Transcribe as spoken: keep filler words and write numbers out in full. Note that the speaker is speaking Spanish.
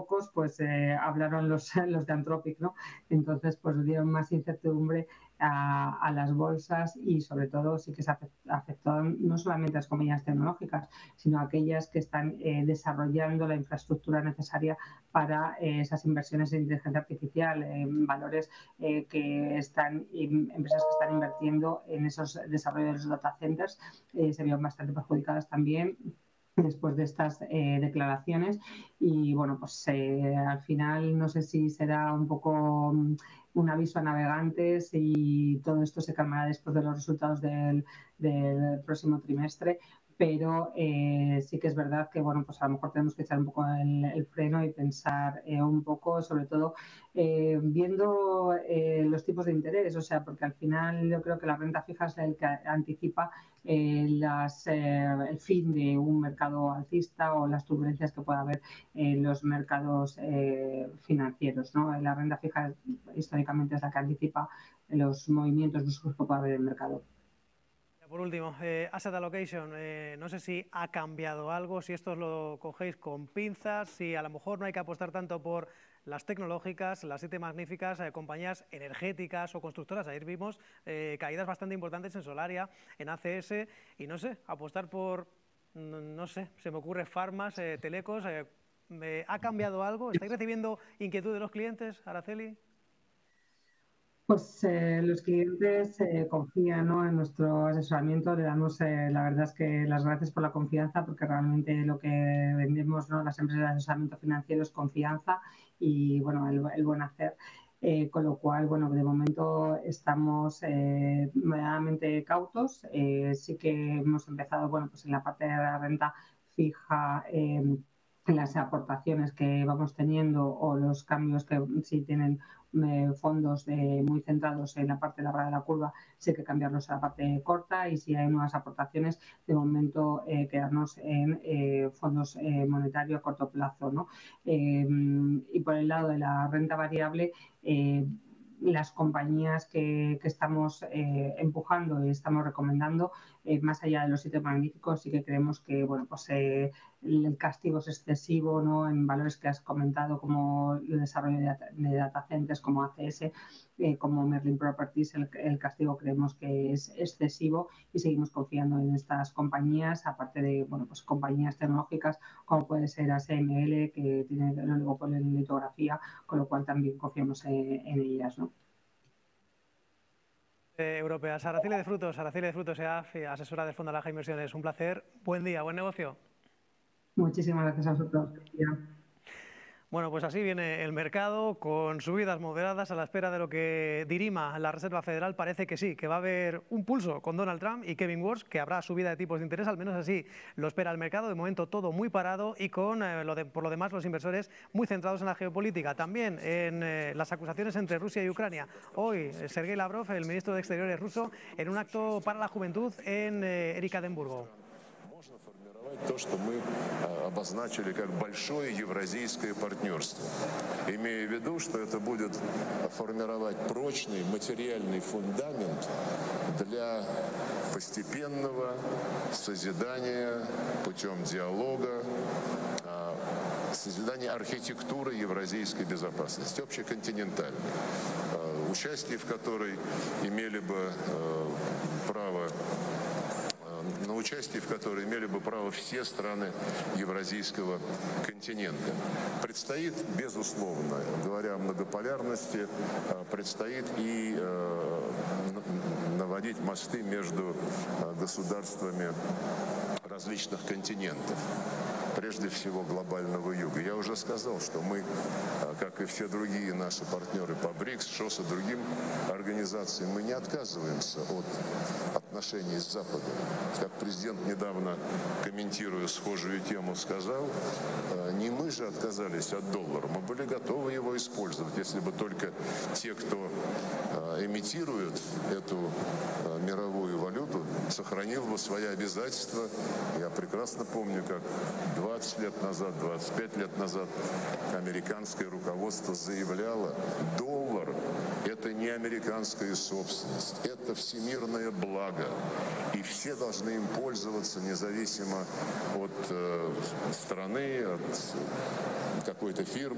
pocos, pues eh, hablaron los, los de Anthropic, ¿no? Entonces, pues dieron más incertidumbre a, a las bolsas y sobre todo sí que se afectó no solamente a las compañías tecnológicas, sino a aquellas que están eh, desarrollando la infraestructura necesaria para eh, esas inversiones en inteligencia artificial, en valores eh, que están, empresas que están invirtiendo en esos desarrollos de los data centers, eh, se vieron bastante perjudicadas también después de estas eh, declaraciones y bueno, pues eh, al final no sé si será un poco un aviso a navegantes y todo esto se calmará después de los resultados del, del próximo trimestre, pero eh, sí que es verdad que bueno, pues a lo mejor tenemos que echar un poco el, el freno y pensar eh, un poco, sobre todo eh, viendo eh, los tipos de interés, o sea, porque al final yo creo que la renta fija es el que anticipa eh, las, eh, el fin de un mercado alcista o las turbulencias que pueda haber en los mercados eh, financieros, ¿no? La renta fija históricamente es la que anticipa los movimientos bruscos que pueda haber en el mercado. Por último, eh, Asset Allocation, eh, no sé si ha cambiado algo, si esto lo cogéis con pinzas, si a lo mejor no hay que apostar tanto por las tecnológicas, las siete magníficas, eh, compañías energéticas o constructoras. Ayer vimos eh, caídas bastante importantes en Solaria, en A C S, y no sé, apostar por, no, no sé, se me ocurre farmas, eh, telecos, eh, eh, ¿ha cambiado algo? ¿Estáis recibiendo inquietud de los clientes, Araceli? Pues eh, los clientes eh, confían, ¿no?, en nuestro asesoramiento, le damos eh, la verdad es que las gracias por la confianza, porque realmente lo que vendemos, ¿no?, las empresas de asesoramiento financiero es confianza y bueno, el, el buen hacer. Eh, con lo cual, bueno, de momento estamos eh, medianamente cautos. Eh, sí que hemos empezado, bueno, pues en la parte de la renta fija, eh, en las aportaciones que vamos teniendo o los cambios que sí tienen eh, fondos de, muy centrados en la parte larga de la curva, sí que cambiarlos a la parte corta y si hay nuevas aportaciones, de momento eh, quedarnos en eh, fondos eh, monetarios a corto plazo, ¿no? Eh, y por el lado de la renta variable, eh, las compañías que, que estamos eh, empujando y estamos recomendando, eh, más allá de los siete magníficos, sí que creemos que bueno, pues, eh, el castigo es excesivo, ¿no?, en valores que has comentado como el desarrollo de data, de data centers, como A C S, eh, como Merlin Properties, el, el castigo creemos que es excesivo y seguimos confiando en estas compañías, aparte de bueno, pues, compañías tecnológicas como puede ser A S M L, que tiene el oligopolio en litografía, con lo cual también confiamos en, en ellas, ¿no? Eh, europeas. Araceli de Frutos, Araceli de Frutos, E A F, asesora del Fondo Alaja Inversiones. Un placer. Buen día, buen negocio. Muchísimas gracias a vosotros. Bueno, pues así viene el mercado, con subidas moderadas a la espera de lo que dirima la Reserva Federal. Parece que sí, que va a haber un pulso con Donald Trump y Kevin Warsh, que habrá subida de tipos de interés, al menos así lo espera el mercado. De momento todo muy parado y con, eh, lo de, por lo demás, los inversores muy centrados en la geopolítica. También en eh, las acusaciones entre Rusia y Ucrania. Hoy, eh, Sergei Lavrov, el ministro de Exteriores ruso, en un acto para la juventud en eh, Екатеринбурgo. То, что мы обозначили как большое евразийское партнерство, имея в виду, что это будет формировать прочный материальный фундамент для постепенного созидания путем диалога, созидания архитектуры евразийской безопасности, общеконтинентальной, участие в которой имели бы право на участие в которой имели бы право все страны Евразийского континента. Предстоит, безусловно, говоря о многополярности, предстоит и наводить мосты между государствами различных континентов, прежде всего глобального юга. Я уже сказал, что мы, как и все другие наши партнеры по БРИКС, ШОС и другим организациям, мы не отказываемся от отношений с Западом. Как президент недавно, комментируя схожую тему, сказал, не мы же отказались от доллара, мы были готовы его использовать, если бы только те, кто эмитирует эту мировую валюту, сохранил бы свои обязательства. Я прекрасно помню, как двадцать лет назад, двадцать пять лет назад американское руководство заявляло, доллар – это не американская собственность, это всемирное благо. И все должны им пользоваться независимо от э, страны, от какой-то фирмы.